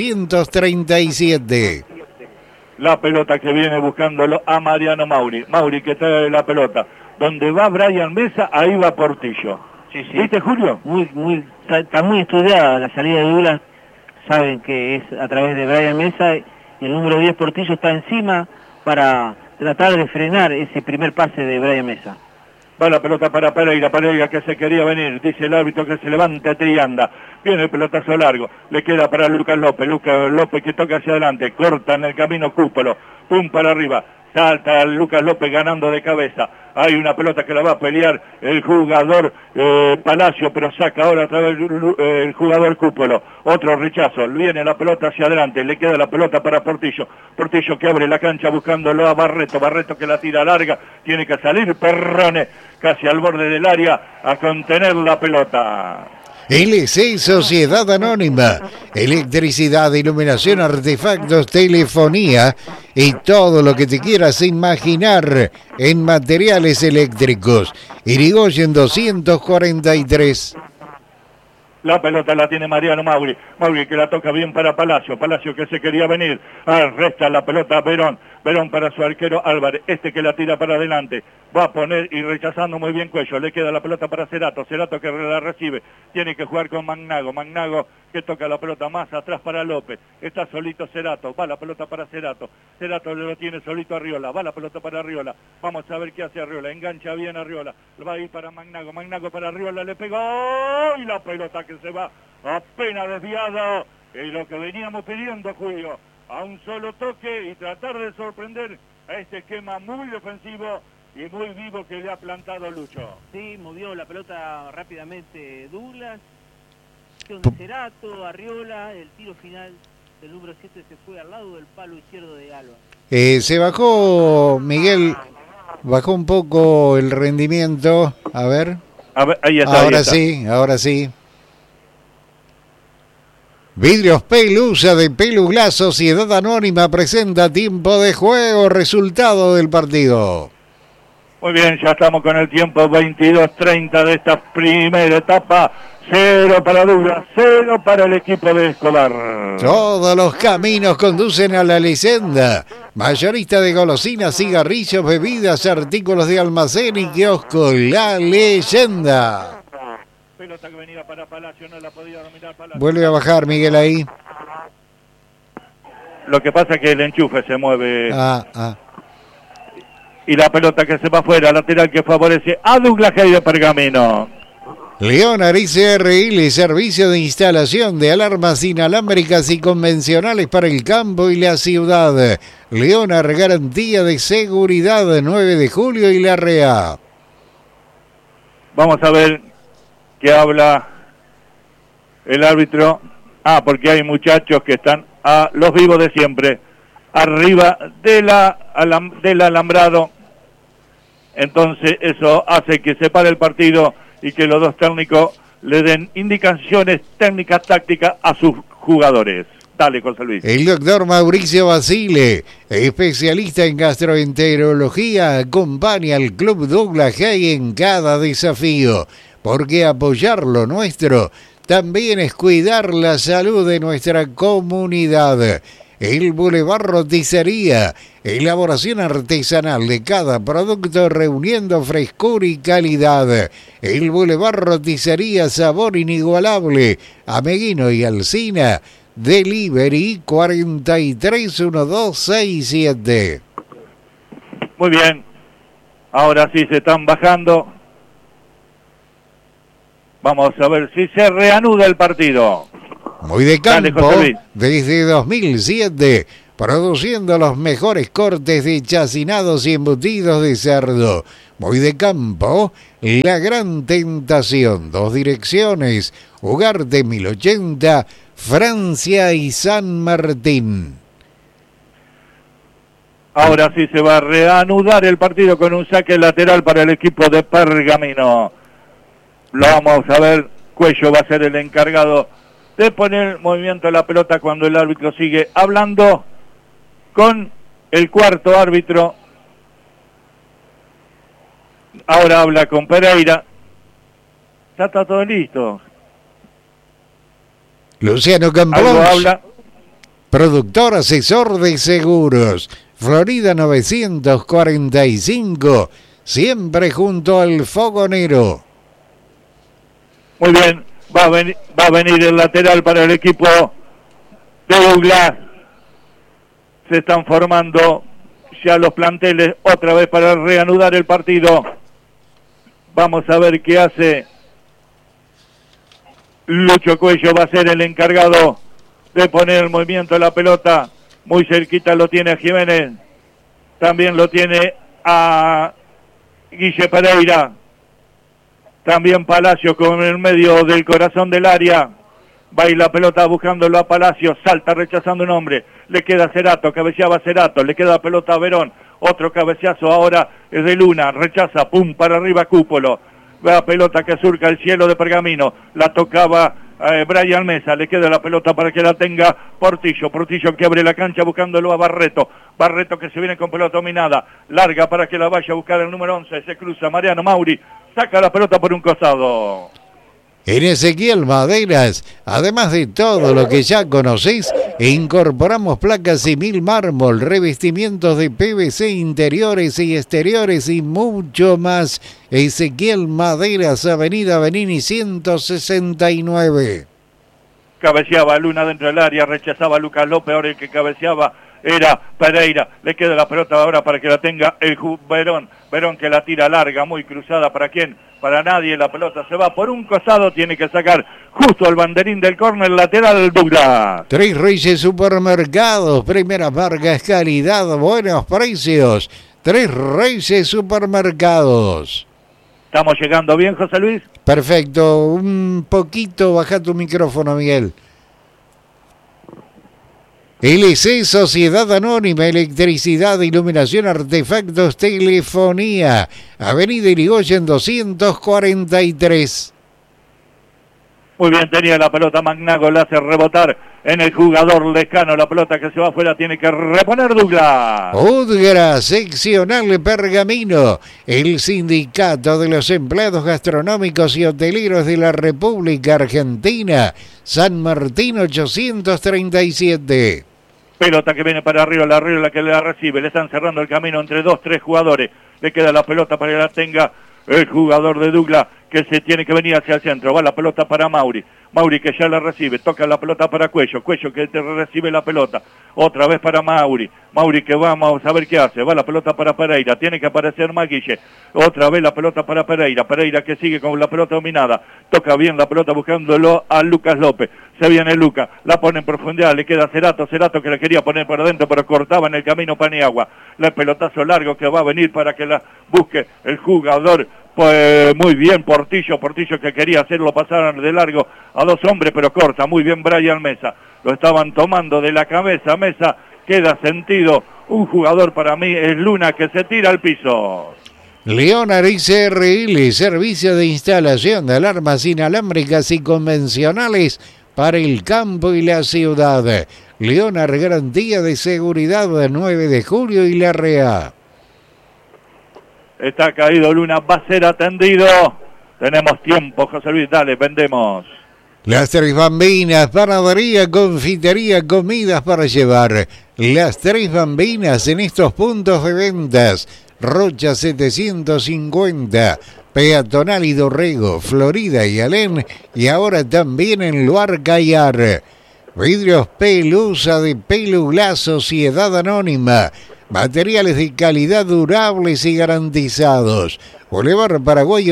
837. La pelota que viene buscándolo a Mariano Mauri. Mauri que trae la pelota. Donde va Brian Mesa, ahí va Portillo. Sí. ¿Viste, Julio? Está muy estudiada la salida de Douglas. Saben que es a través de Brian Mesa y el número 10 Portillo está encima para tratar de frenar ese primer pase de Brian Mesa. Va la pelota para Pereira, Pereira que se quería venir, dice el árbitro que se levanta Trianda, viene el pelotazo largo, le queda para Lucas López que toca hacia adelante, corta en el camino Cúpolo, pum para arriba, salta Lucas López ganando de cabeza, hay una pelota que la va a pelear el jugador Palacio, pero saca ahora otra vez el jugador Cúpolo, otro rechazo, viene la pelota hacia adelante, le queda la pelota para Portillo, Portillo que abre la cancha buscándolo a Barreto, Barreto que la tira larga, tiene que salir Perrone casi al borde del área a contener la pelota. LC Sociedad Anónima, electricidad, iluminación, artefactos, telefonía y todo lo que te quieras imaginar en materiales eléctricos. Irigoyen 243. La pelota la tiene Mariano Mauri, Mauri que la toca bien para Palacio, Palacio que se quería venir, resta la pelota a Verón, Verón para su arquero Álvarez, que la tira para adelante, va a poner y rechazando muy bien Cuello, le queda la pelota para Cerato, Cerato que la recibe, tiene que jugar con Magnago, Magnago que toca la pelota más atrás para López, está solito Cerato, va la pelota para Cerato, Cerato lo tiene solito Arriola, va la pelota para Arriola, vamos a ver qué hace Arriola, engancha bien Arriola, va a ir para Magnago, Magnago para Arriola, le pegó y la pelota que se va apenas desviado, y lo que veníamos pidiendo, Julio, a un solo toque y tratar de sorprender a este esquema muy defensivo y muy vivo que le ha plantado Lucho. Sí, movió la pelota rápidamente Douglas, Cerato, Arriola, el tiro final del número 7 se fue al lado del palo izquierdo de Alba. Se bajó, Miguel, bajó un poco el rendimiento, a ver ahí está, ahora ahí está. sí, ahora sí. Vidrios Pelusa de Peluglass Sociedad Anónima presenta tiempo de juego, resultado del partido. Muy bien, ya estamos con el tiempo 22:30 de esta primera etapa. 0 para Douglas, 0 para el equipo de Escobar. Todos los caminos conducen a la leyenda. Mayorista de golosinas, cigarrillos, bebidas, artículos de almacén y kiosco. La Leyenda. Pelota que venía para Palacio, no la podía dominar Palacio. Vuelve a bajar, Miguel, ahí. Lo que pasa es que el enchufe se mueve. Y la pelota que se va afuera, lateral que favorece a Douglas Hay de Pergamino. Leonar ICRL, servicio de instalación de alarmas inalámbricas y convencionales para el campo y la ciudad. Leonar, garantía de seguridad, 9 de julio y La Rea. Vamos a ver qué habla el árbitro. Porque hay muchachos que están a los vivos de siempre, arriba del alambrado. Entonces eso hace que se pare el partido y que los dos técnicos le den indicaciones técnicas, tácticas a sus jugadores. Dale, José Luis. El doctor Mauricio Basile, especialista en gastroenterología, acompaña al Club Douglas Hay en cada desafío, porque apoyar lo nuestro también es cuidar la salud de nuestra comunidad. El Boulevard Roticería, elaboración artesanal de cada producto reuniendo frescura y calidad. El Boulevard Roticería, sabor inigualable. A Meguino y Alsina, Delivery 431267. Muy bien. Ahora sí se están bajando. Vamos a ver si se reanuda el partido. Muy de campo, Dale, desde 2007, produciendo los mejores cortes de chacinados y embutidos de cerdo. Muy de campo, La Gran Tentación, 2 direcciones, Ugarte 1080, Francia y San Martín. Ahora sí se va a reanudar el partido con un saque lateral para el equipo de Pergamino. Lo vamos a ver. Cuello va a ser el encargado de poner movimiento a la pelota cuando el árbitro sigue hablando con el cuarto árbitro. Ahora habla con Pereira. Ya está todo listo. Luciano Campos, habla. Productor asesor de seguros, Florida 945, siempre junto al fogonero. Muy bien, va a venir el lateral para el equipo de Douglas. Se están formando ya los planteles otra vez para reanudar el partido. Vamos a ver qué hace Lucho Cuello. Va a ser el encargado de poner el movimiento de la pelota. Muy cerquita lo tiene a Jiménez. También lo tiene a Guille Pereira. También Palacio con el medio del corazón del área. Va y la pelota buscándolo a Palacio. Salta rechazando un hombre. Le queda Cerato. Cabeceaba Cerato. Le queda la pelota a Verón. Otro cabeceazo ahora es de Luna. Rechaza. Pum para arriba Cúpolo. La pelota que surca el cielo de Pergamino. La tocaba Brian Mesa. Le queda la pelota para que la tenga Portillo. Portillo que abre la cancha buscándolo a Barreto. Barreto que se viene con pelota dominada. Larga para que la vaya a buscar el número 11. Se cruza Mariano Mauri. Saca la pelota por un costado. En Ezequiel Maderas, además de todo lo que ya conocéis, incorporamos placas y mil mármol, revestimientos de PVC interiores y exteriores y mucho más. Ezequiel Maderas, Avenida Benini 169. Cabeceaba Luna dentro del área, rechazaba a Lucas López, ahora el que cabeceaba era Pereira. Le queda la pelota ahora para que la tenga el Verón. Verón que la tira larga, muy cruzada. ¿Para quién? Para nadie. La pelota se va por un costado. Tiene que sacar justo al banderín del córner lateral Douglas. Tres Reyes Supermercados. Primeras marcas, calidad, buenos precios. Tres Reyes Supermercados. ¿Estamos llegando bien, José Luis? Perfecto. Un poquito, baja tu micrófono, Miguel. LC Sociedad Anónima, Electricidad, Iluminación, Artefactos, Telefonía. Avenida Irigoyen 243. Muy bien, tenía la pelota Magnago, la hace rebotar en el jugador Lescano. La pelota que se va afuera tiene que reponer Douglas. Udgra, seccional Pergamino. El Sindicato de los Empleados Gastronómicos y Hoteleros de la República Argentina. San Martín 837. Pelota que viene para arriba, la que la recibe. Le están cerrando el camino entre 2-3 jugadores. Le queda la pelota para que la tenga el jugador de Douglas, que se tiene que venir hacia el centro. Va la pelota para Mauri. Mauri que ya la recibe. Toca la pelota para Cuello. Cuello que te recibe la pelota. Otra vez para Mauri. Mauri que vamos a ver qué hace. Va la pelota para Pereira. Tiene que aparecer Maguille. Otra vez la pelota para Pereira. Pereira que sigue con la pelota dominada. Toca bien la pelota buscándolo a Lucas López. Se viene Lucas. La pone en profundidad. Le queda Cerato. Cerato que la quería poner por adentro, pero cortaba en el camino Paniagua. El pelotazo largo que va a venir para que la busque el jugador. Pues muy bien Portillo que quería hacerlo pasar de largo a dos hombres, pero corta, muy bien Brian Mesa, lo estaban tomando de la cabeza, Mesa queda sentido, un jugador para mí es Luna que se tira al piso. Leonard SRL, servicio de instalación de alarmas inalámbricas y convencionales para el campo y la ciudad. Leonard, garantía de seguridad, 9 de julio y La Rea. Está caído Luna, va a ser atendido. Tenemos tiempo, José Luis, dale, vendemos. Las Tres Bambinas, panadería, confitería, comidas para llevar. Las Tres Bambinas en estos puntos de ventas. Rocha 750, Peatonal y Dorrego, Florida y Alén, y ahora también en Luar Cayar. Vidrios Pelusa de Pelugla Sociedad Anónima. Materiales de calidad durables y garantizados. Boulevard Paraguay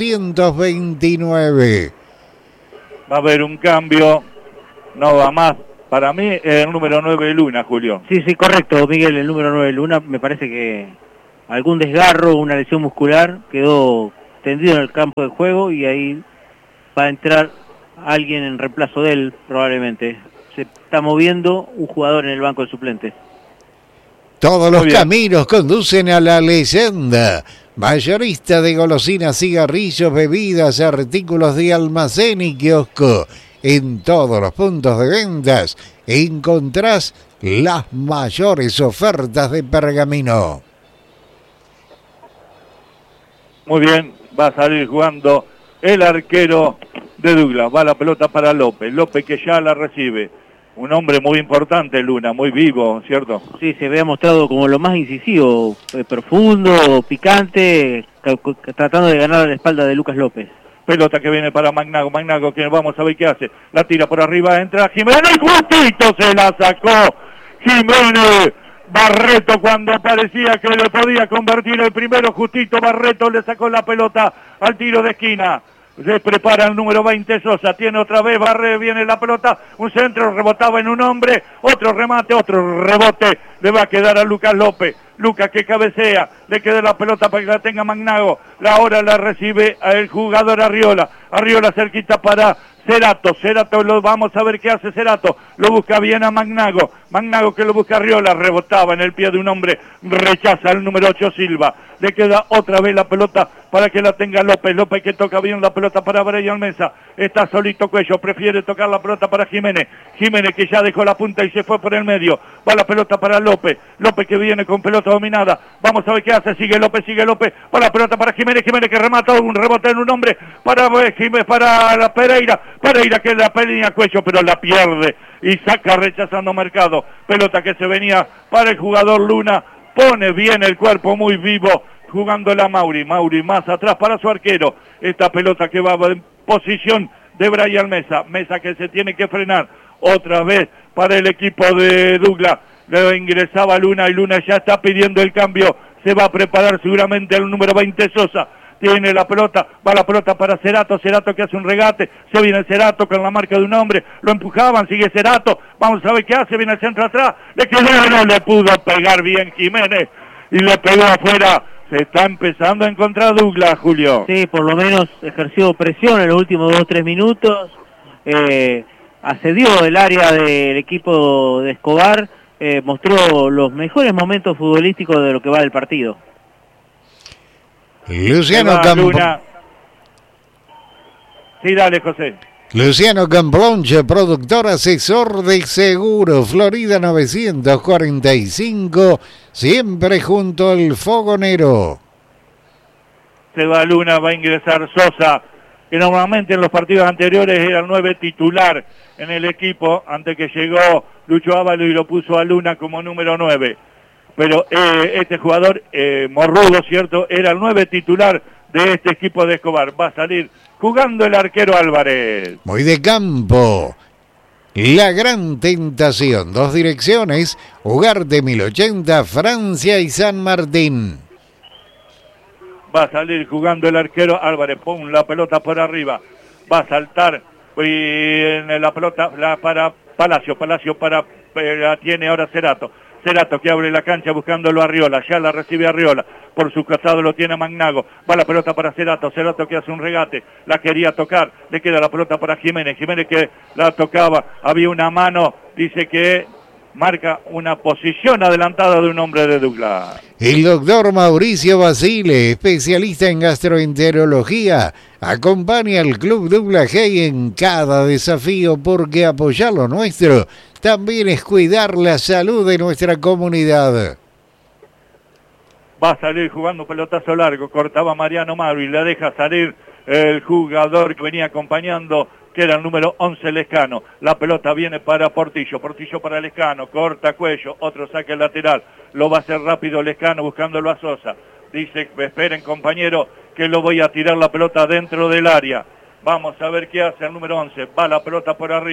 829. Va a haber un cambio. No va más. Para mí el número 9 Luna, Julio. Sí, correcto, Miguel, el número 9 Luna. Me parece que algún desgarro, una lesión muscular, quedó tendido en el campo de juego y ahí va a entrar alguien en reemplazo de él, probablemente. Se está moviendo un jugador en el banco de suplentes. Todos los caminos conducen a la leyenda. Mayorista de golosinas, cigarrillos, bebidas, artículos de almacén y kiosco. En todos los puntos de ventas encontrás las mayores ofertas de Pergamino. Muy bien, va a salir jugando el arquero de Douglas. Va la pelota para López. López que ya la recibe. Un hombre muy importante, Luna, muy vivo, ¿cierto? Sí, se había mostrado como lo más incisivo, profundo, picante, tratando de ganar a la espalda de Lucas López. Pelota que viene para Magnago, Magnago que vamos a ver qué hace. La tira por arriba, entra Jiménez, justito se la sacó Jiménez. Barreto cuando parecía que le podía convertir el primero, justito Barreto le sacó la pelota al tiro de esquina. Se prepara el número 20 Sosa, tiene otra vez, barre, viene la pelota, un centro, rebotaba en un hombre, otro remate, otro rebote, le va a quedar a Lucas López. Lucas que cabecea, le queda la pelota para que la tenga Magnago, ahora la recibe el jugador Arriola, Arriola cerquita para Cerato, lo vamos a ver qué hace Cerato, lo busca bien a Magnago, Magnago que lo busca Arriola, rebotaba en el pie de un hombre, rechaza el número 8 Silva, le queda otra vez la pelota para que la tenga López, López que toca bien la pelota para Brian Mesa, está solito Cuello, prefiere tocar la pelota para Jiménez, Jiménez que ya dejó la punta y se fue por el medio, va la pelota para López, López que viene con pelota dominada, vamos a ver qué hace, sigue López, va la pelota para Jiménez, Jiménez que remata un rebote en un hombre, para Jiménez, para la Pereira que la pelea Cuello, pero la pierde y saca rechazando Mercado, pelota que se venía para el jugador Luna, pone bien el cuerpo muy vivo, jugando la Mauri más atrás para su arquero, esta pelota que va en posición de Brian Mesa que se tiene que frenar, otra vez para el equipo de Douglas, le ingresaba Luna y Luna ya está pidiendo el cambio, se va a preparar seguramente el número 20 Sosa, tiene la pelota, va la pelota para Cerato que hace un regate, se viene Cerato con la marca de un hombre, lo empujaban, sigue Cerato, vamos a ver qué hace, viene el centro atrás, le quedó, no le pudo pegar bien Jiménez, y le pegó afuera, se está empezando a encontrar Douglas, Julio. Sí, por lo menos ejerció presión en los últimos 2-3 minutos, asedió el área del equipo de Escobar, mostró los mejores momentos futbolísticos de lo que va del partido. Luciano Sí, dale, José. Luciano Camplonche, productor asesor de seguro, Florida 945, siempre junto al fogonero. Se va Luna, va a ingresar Sosa, que normalmente en los partidos anteriores era el 9 titular en el equipo, antes que llegó Lucho Ávalo y lo puso a Luna como número 9. Pero este jugador, Morrudo, ¿cierto? Era el 9 titular de este equipo de Escobar. Va a salir jugando el arquero Álvarez. Muy de campo. La Gran Tentación. 2 direcciones. Ugarte 1080, Francia y San Martín. Va a salir jugando el arquero Álvarez. Pon la pelota por arriba. Va a saltar. Y en la pelota para Palacio. La tiene ahora Cerato que abre la cancha buscándolo a Arriola, ya la recibe Arriola, por su costado lo tiene Magnago, va la pelota para Cerato que hace un regate, la quería tocar, le queda la pelota para Jiménez que la tocaba, había una mano, dice que marca una posición adelantada de un hombre de Douglas. El doctor Mauricio Basile, especialista en gastroenterología, acompaña al Club Douglas Hay en cada desafío porque apoyar lo nuestro también es cuidar la salud de nuestra comunidad. Va a salir jugando pelotazo largo, cortaba Mariano Mauri, la deja salir el jugador que venía acompañando, que era el número 11 Lescano. La pelota viene para Portillo para Lescano, corta Cuello, otro saque lateral, lo va a hacer rápido Lescano buscándolo a Sosa. Dice, esperen compañero, que lo voy a tirar la pelota dentro del área. Vamos a ver qué hace el número 11, va la pelota por arriba,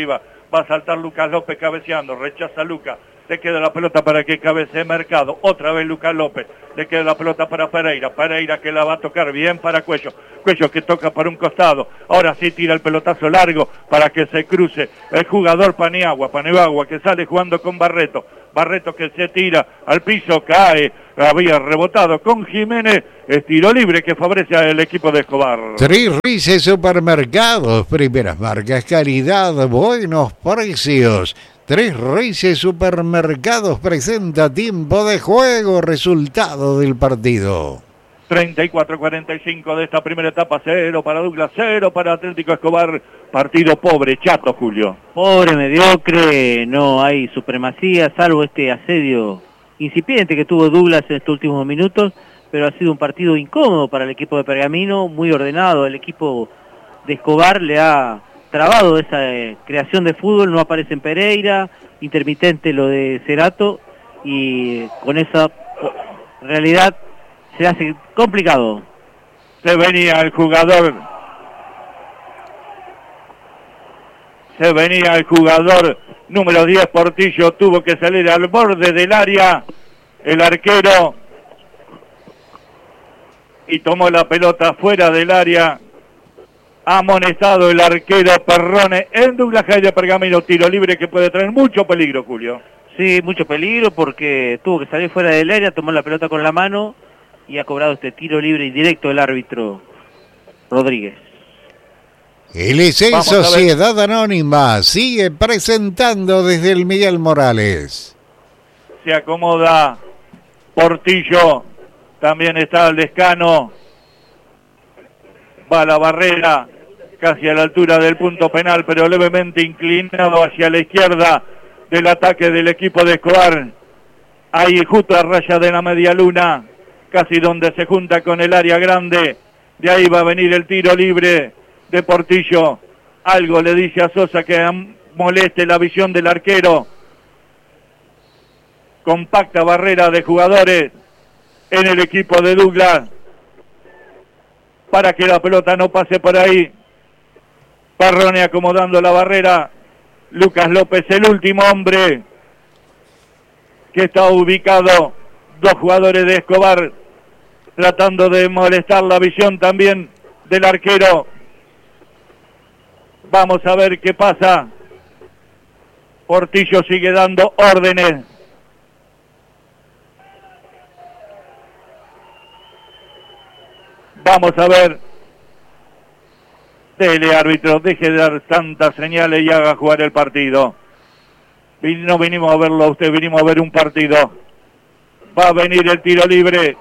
Va a saltar Lucas López cabeceando, rechaza Lucas. Le queda la pelota para que cabecee Mercado. Otra vez Lucas López. Le queda la pelota para Pereira. Pereira que la va a tocar bien para Cuello. Cuello que toca para un costado. Ahora sí tira el pelotazo largo para que se cruce el jugador Paniagua. Paniagua que sale jugando con Barreto. Barreto que se tira al piso, cae. Había rebotado con Jiménez. Es tiro libre que favorece al equipo de Escobar. Tres Reyes Supermercados. Primeras marcas, calidad, buenos precios. Tres Reyes Supermercados presenta tiempo de juego, resultado del partido. 34-45 de esta primera etapa, 0 para Douglas, 0 para Atlético Escobar. Partido pobre, chato, Julio. Pobre, mediocre, no hay supremacía, salvo este asedio incipiente que tuvo Douglas en estos últimos minutos, pero ha sido un partido incómodo para el equipo de Pergamino, muy ordenado. El equipo de Escobar le ha trabado esa creación de fútbol, no aparece en Pereira, intermitente lo de Cerato, y con esa realidad se hace complicado. Se venía el jugador número 10, Portillo, tuvo que salir al borde del área, el arquero, y tomó la pelota fuera del área. Amonestado el arquero Perrone en Douglas Haig de Pergamino. Tiro libre que puede traer mucho peligro, Julio. Sí, mucho peligro porque tuvo que salir fuera del área, tomó la pelota con la mano y ha cobrado este tiro libre indirecto el árbitro Rodríguez. LC Sociedad Anónima sigue presentando desde el Miguel Morales. Se acomoda Portillo, también está el Lescano. Va a la barrera, casi a la altura del punto penal, pero levemente inclinado hacia la izquierda del ataque del equipo de Escobar. Ahí justo a raya de la media luna, casi donde se junta con el área grande. De ahí va a venir el tiro libre de Portillo. Algo le dice a Sosa que moleste la visión del arquero. Compacta barrera de jugadores en el equipo de Douglas para que la pelota no pase por ahí. Perrone acomodando la barrera. Lucas López, el último hombre que está ubicado. Dos jugadores de Escobar tratando de molestar la visión también del arquero. Vamos a ver qué pasa. Portillo sigue dando órdenes. Vamos a ver. Dele, árbitro, deje de dar tantas señales y haga jugar el partido. No vinimos a verlo a usted, vinimos a ver un partido. Va a venir el tiro libre.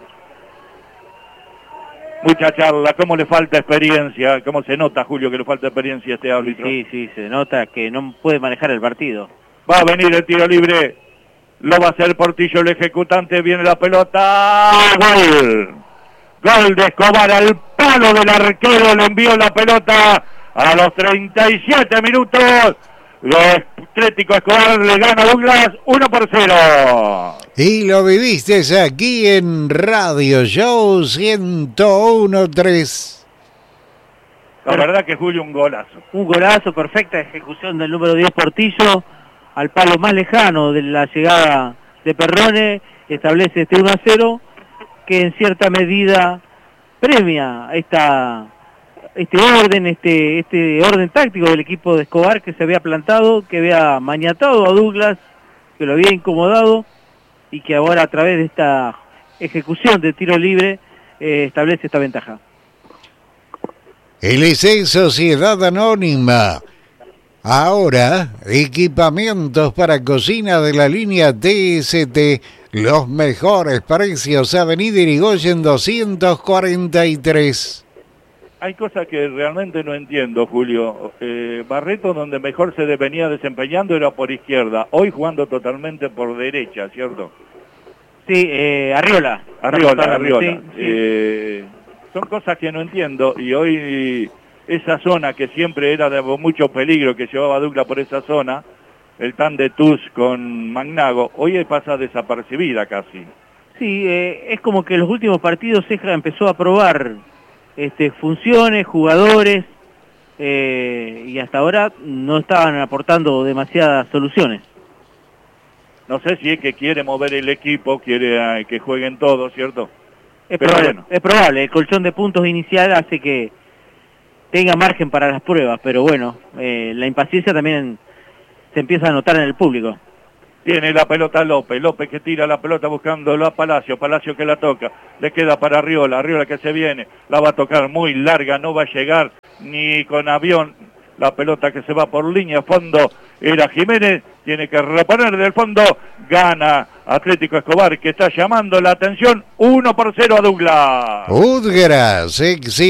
Mucha charla, cómo le falta experiencia, cómo se nota, Julio, que le falta experiencia a este árbitro. Sí, se nota que no puede manejar el partido. Va a venir el tiro libre. Lo va a hacer Portillo, el ejecutante, viene la pelota. ¡Gol! Gol de Escobar al palo del arquero, le envió la pelota a los 37 minutos. Los Atlético Escobar le gana a Douglas 1-0. Y lo viviste aquí en Radio Show 101.3. La verdad que Julio, un golazo. Un golazo, perfecta ejecución del número 10 Portillo, al palo más lejano de la llegada de Perrone, establece este 1-0, que en cierta medida premia este orden táctico del equipo de Escobar, que se había plantado, que había maniatado a Douglas, que lo había incomodado, y que ahora a través de esta ejecución de tiro libre establece esta ventaja. LC Sociedad Anónima. Ahora, equipamientos para cocina de la línea TST. Los mejores precios, Avenida Irigoyen 243. Hay cosas que realmente no entiendo, Julio. Barreto, donde mejor se venía desempeñando, era por izquierda. Hoy jugando totalmente por derecha, ¿cierto? Sí, Arriola. Sí. Son cosas que no entiendo. Y hoy esa zona que siempre era de mucho peligro, que llevaba a Douglas por esa zona, el tan de Tuz con Magnago, hoy pasa desapercibida casi. Sí, es como que en los últimos partidos Ceja empezó a probar funciones, jugadores, y hasta ahora no estaban aportando demasiadas soluciones. No sé si es que quiere mover el equipo, quiere que jueguen todos, ¿cierto? Es probable, el colchón de puntos inicial hace que tenga margen para las pruebas, pero bueno, la impaciencia también se empieza a notar en el público. Tiene la pelota López que tira la pelota buscándolo a Palacio que la toca, le queda para Arriola que se viene, la va a tocar muy larga, no va a llegar ni con avión, la pelota que se va por línea, fondo, era Jiménez, tiene que reponer del fondo, gana Atlético Escobar, que está llamando la atención, 1-0 a Douglas. Udgras,